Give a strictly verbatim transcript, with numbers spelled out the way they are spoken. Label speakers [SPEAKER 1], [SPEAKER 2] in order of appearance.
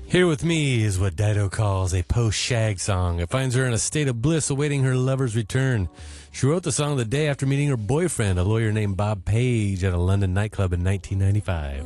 [SPEAKER 1] Here With Me is what Dido calls a post-shag song. It finds her in a state of bliss awaiting her lover's return. She wrote the song the day after meeting her boyfriend, a lawyer named Bob Page, at a London nightclub in nineteen ninety-five.